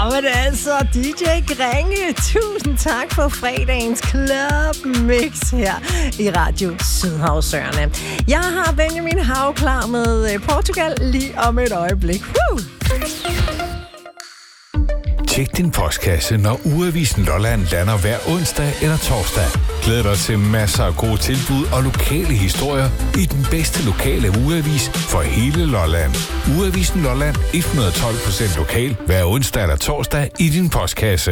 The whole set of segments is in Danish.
Men altså, DJ Gringe, tusind tak for fredagens Club Mix her i Radio Sydhavsøerne. Jeg har Benjamin Hav klar med Portugal lige om et øjeblik. Woo! Tjek din postkasse, når Ugeavisen Lolland lander hver onsdag eller torsdag. Glæd dig til masser af gode tilbud og lokale historier i den bedste lokale ugeavis for hele Lolland. Ugeavisen Lolland, 112% lokal, hver onsdag eller torsdag i din postkasse.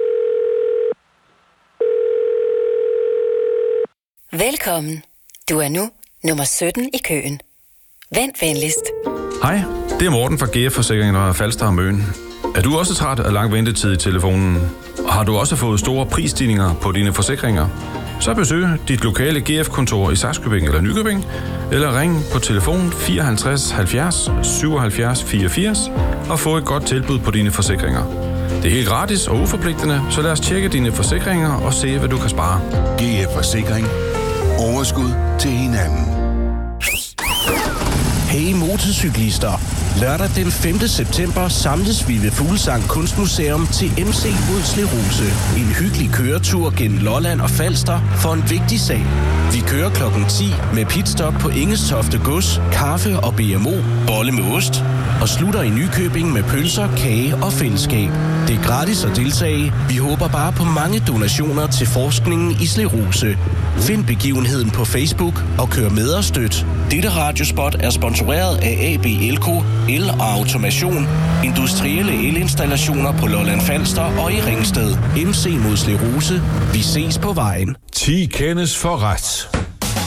Velkommen. Du er nu nummer 17 i køen. Vent venligst. Hej, det er Morten fra GF Forsikring og Falster og Møn. Er du også træt af lang ventetid i telefonen? Og har du også fået store prisstigninger på dine forsikringer? Så besøg dit lokale GF-kontor i Sakskøbing eller Nykøbing, eller ring på telefon 54 70 77 84 og få et godt tilbud på dine forsikringer. Det er helt gratis og uforpligtende, så lad os tjekke dine forsikringer og se, hvad du kan spare. GF Forsikring. Overskud til hinanden. Hey motorcyklister! Lørdag den 5. september samles vi ved Fuglsang Kunstmuseum til MC mod Slerose. En hyggelig køretur gennem Lolland og Falster for en vigtig sag. Vi kører klokken 10 med pitstop på Ingestofte Gods, kaffe og BMO, bolle med ost, og slutter i Nykøbing med pølser, kage og fællesskab. Det er gratis at deltage. Vi håber bare på mange donationer til forskningen i sklerose. Find begivenheden på Facebook og kør med og støt. Dette radiospot er sponsoreret af AB Elko, El og Automation, industrielle elinstallationer på Lolland Falster og i Ringsted. MC mod sklerose. Vi ses på vejen. 10 kendes for ret.